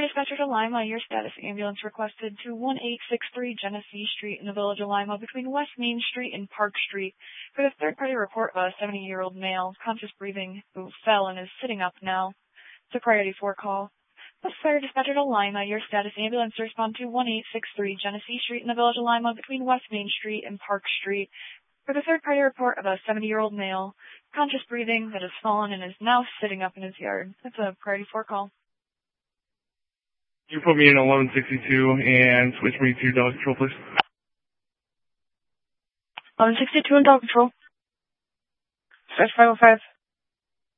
dispatcher to Lima. Your status ambulance requested to 1863 Genesee Street in the Village of Lima between West Main Street and Park Street for the third-party report of a 70-year-old male, conscious breathing, who fell and is sitting up now. It's a priority 4 call. Fire dispatcher to Lima. Your status ambulance to respond to 1863 Genesee Street in the Village of Lima between West Main Street and Park Street for the third-party report of a 70-year-old male, conscious breathing, that has fallen and is now sitting up in his yard. That's a priority 4 call. You put me in 1162 and switch me to dog control, please. 1162 in dog control. Search 505.